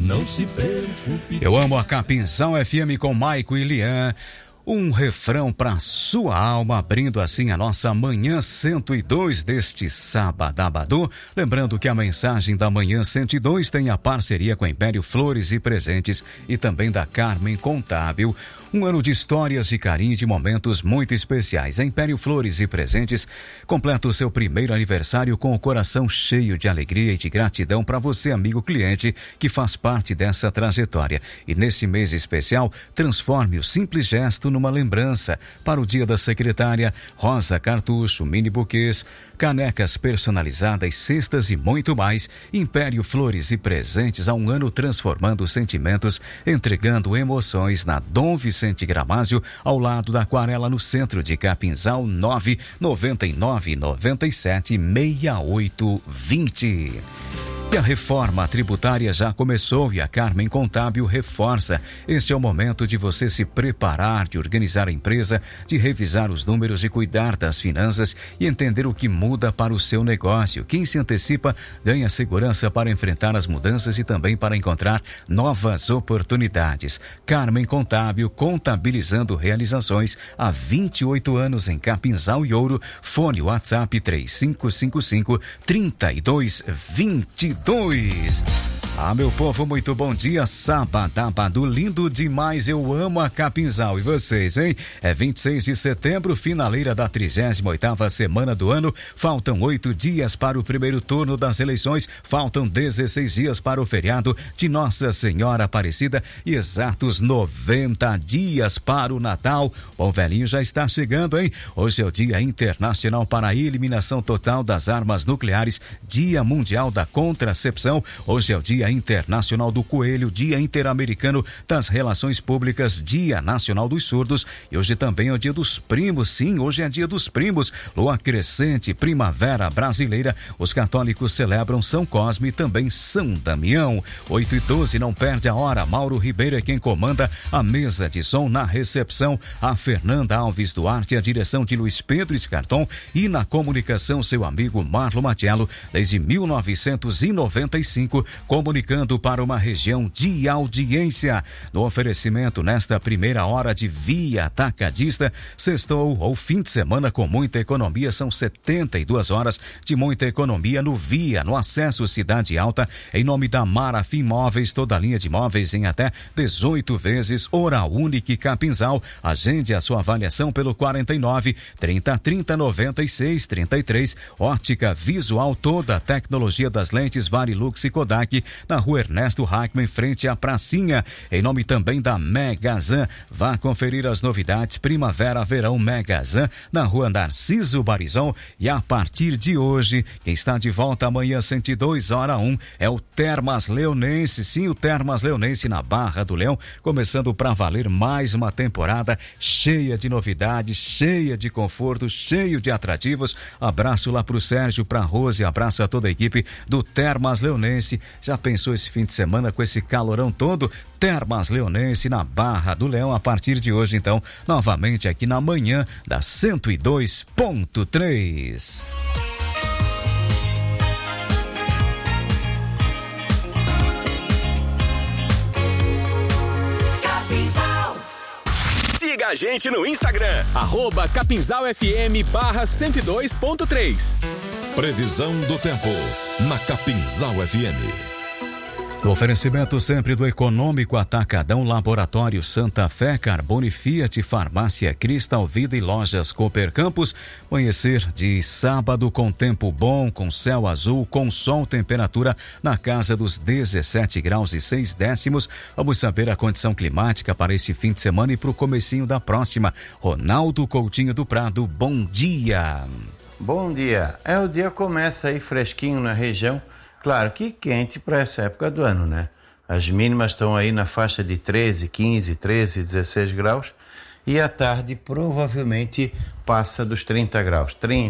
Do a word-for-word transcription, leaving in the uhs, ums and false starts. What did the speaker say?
não se preocupe. Eu amo a Capinzal F M com Maico e Lian. Um refrão para sua alma, abrindo assim a nossa Manhã cento e dois deste sábado. Lembrando que a mensagem da Manhã cento e dois tem a parceria com a Império Flores e Presentes e também da Carmen Contábil. Um ano de histórias, de carinho e de momentos muito especiais. A Império Flores e Presentes completa o seu primeiro aniversário com o coração cheio de alegria e de gratidão para você, amigo cliente, que faz parte dessa trajetória. E nesse mês especial, transforme o simples gesto numa lembrança para o Dia da Secretária, rosa, cartucho, mini buquês, canecas personalizadas, cestas e muito mais. Império Flores e Presentes, há um ano transformando sentimentos, entregando emoções na Dom Vicente Gramásio, ao lado da Aquarela, no centro de Capinzal. Nove nove nove nove sete seis oito dois zero. E a reforma tributária já começou e a Carmen Contábil reforça. Este é o momento de você se preparar, de organizar a empresa, de revisar os números, de cuidar das finanças e entender o que muda para o seu negócio. Quem se antecipa ganha segurança para enfrentar as mudanças e também para encontrar novas oportunidades. Carmen Contábil, contabilizando realizações há vinte e oito anos em Capinzal e Ouro. Fone WhatsApp três cinco cinco cinco, três dois dois dois. Ah, meu povo, muito bom dia, sábado lindo demais, eu amo a Capinzal, e vocês, hein? É vinte e seis de setembro, finaleira da trigésima oitava semana do ano, faltam oito dias para o primeiro turno das eleições, faltam dezesseis dias para o feriado de Nossa Senhora Aparecida e exatos noventa dias para o Natal. Bom velhinho já está chegando, hein? Hoje é o Dia Internacional para a Eliminação Total das Armas Nucleares, Dia Mundial da Contracepção, hoje é o Dia Internacional do Coelho, Dia Interamericano das Relações Públicas, Dia Nacional dos Surdos e hoje também é o Dia dos Primos. Sim, hoje é Dia dos Primos, Lua Crescente, Primavera Brasileira. Os católicos celebram São Cosme e também São Damião. Oito e doze, não perde a hora. Mauro Ribeiro é quem comanda a mesa de som. Na recepção, a Fernanda Alves Duarte, a direção de Luiz Pedro Escarton e na comunicação, seu amigo Marlo Matiello, desde mil novecentos e noventa e cinco, comunicando para uma região de audiência. No oferecimento, nesta primeira hora de Via Atacadista, sextou ou fim de semana com muita economia, são setenta e duas horas de muita economia no Via, no acesso Cidade Alta, em nome da Marafim Móveis, toda a linha de móveis em até dezoito vezes, Oral Unique Capinzal. Agende a sua avaliação pelo quarenta e nove, trinta, trinta, noventa e seis, trinta e três. Ótica Visual, toda a tecnologia das lentes Varilux e Kodak, na rua Ernesto Hackman, frente à pracinha, em nome também da Megazan. Vá conferir as novidades Primavera Verão Megazan, na rua Narciso Barizon. E a partir de hoje, quem está de volta amanhã cento e dois, hora um, é o Termas Leonense. Sim, o Termas Leonense na Barra do Leão, começando para valer mais uma temporada cheia de novidades, cheia de conforto, cheio de atrativos. Abraço lá pro Sérgio, pra Rose, abraço a toda a equipe do Termas Leonense. Já pensou esse fim de semana com esse calorão todo? Termas Leonense na Barra do Leão, a partir de hoje, então, novamente aqui na manhã da cento e dois ponto três. Siga a gente no Instagram, arroba Capinzal F M barra cento e dois ponto três. Previsão do tempo na Capinzal F M. O oferecimento sempre do Econômico Atacadão, Laboratório Santa Fé, Carbone Fiat, Farmácia Cristal Vida e Lojas Cooper Campos. Amanhecer de sábado com tempo bom, com céu azul, com sol, temperatura na casa dos dezessete graus e seis décimos. Vamos saber a condição climática para esse fim de semana e para o comecinho da próxima. Ronaldo Coutinho do Prado, bom dia. Bom dia. É, o dia começa aí fresquinho na região. Claro que quente para essa época do ano, né? As mínimas estão aí na faixa de treze, quinze, treze, dezesseis graus e à tarde provavelmente passa dos trinta graus. trinta